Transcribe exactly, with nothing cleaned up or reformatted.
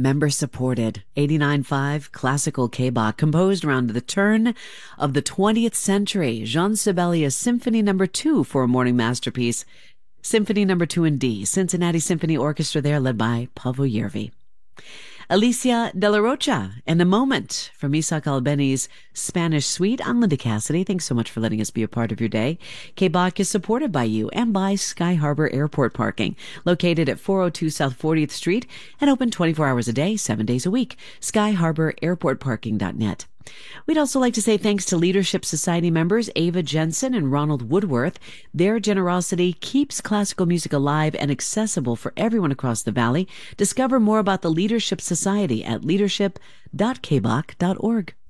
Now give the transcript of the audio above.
member supported, eighty-nine point five classical K-Bach, composed around the turn of the twentieth century. Jean Sibelius Symphony Number Two for a morning masterpiece. Symphony Number Two in D, Cincinnati Symphony Orchestra there, led by Pavel Yervi. Alicia de la Rocha, and A Moment from Isaac Albeni's Spanish Suite. I'm Linda Cassidy. Thanks so much for letting us be a part of your day. K-Bach is supported by you and by Sky Harbor Airport Parking, located at four oh two South fortieth Street and open twenty-four hours a day, seven days a week. sky harbor airport parking dot net. We'd also like to say thanks to Leadership Society members Ava Jensen and Ronald Woodworth. Their generosity keeps classical music alive and accessible for everyone across the valley. Discover more about the Leadership Society at leadership dot k bach dot org.